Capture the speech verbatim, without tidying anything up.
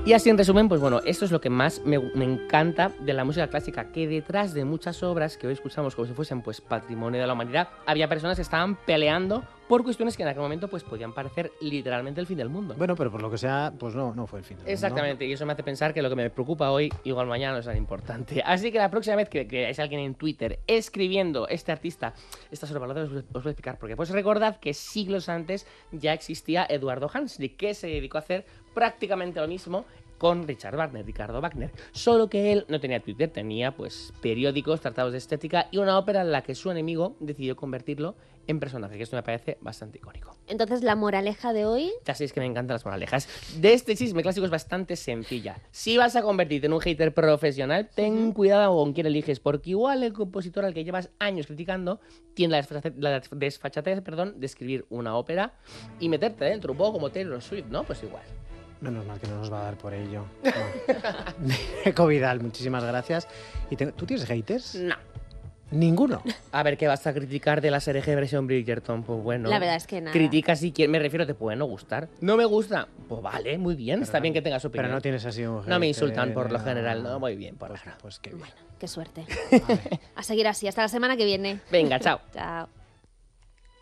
Y así en resumen, pues bueno, esto es lo que más me, me encanta de la música clásica, que detrás de muchas obras que hoy escuchamos como si fuesen pues patrimonio de la humanidad, había personas que estaban peleando por cuestiones que en aquel momento pues podían parecer literalmente el fin del mundo. Bueno, pero por lo que sea, pues no, no fue el fin del mundo. Exactamente, y eso me hace pensar que lo que me preocupa hoy, igual mañana no es tan importante. Así que la próxima vez que veáis a alguien en Twitter escribiendo este artista, esta sobrevalorada, os, os voy a explicar por qué. Pues recordad que siglos antes ya existía Eduardo Hanslick, que se dedicó a hacer prácticamente lo mismo con Richard Wagner, Ricardo Wagner, solo que él no tenía Twitter, tenía pues periódicos, tratados de estética y una ópera en la que su enemigo decidió convertirlo en personaje, que esto me parece bastante icónico. Entonces, la moraleja de hoy... Ya sabéis que me encantan las moralejas. De este chisme clásico es bastante sencilla. Si vas a convertirte en un hater profesional, ten uh-huh. cuidado con quién eliges, porque igual el compositor al que llevas años criticando tiene la desfachatez, la desfachatez perdón, de escribir una ópera y meterte dentro, un poco como Taylor Swift, ¿no? Pues igual. Menos mal que no nos va a dar por ello. No. Eco Vidal, muchísimas gracias. ¿Y te, ¿Tú tienes haters? No. ¿Ninguno? A ver, ¿qué vas a criticar de la serie G versión Bridgerton? Pues bueno. La verdad es que nada. Critica si quieres, me refiero, te puede no gustar. ¿No me gusta? Pues vale, muy bien, Pero está no, bien que tengas opinión. Pero no tienes así un hater. No me insultan por lo general, no, muy bien, por pues, ahora. Pues qué bien. Bueno, qué suerte. Vale. A seguir así, hasta la semana que viene. Venga, chao. Chao.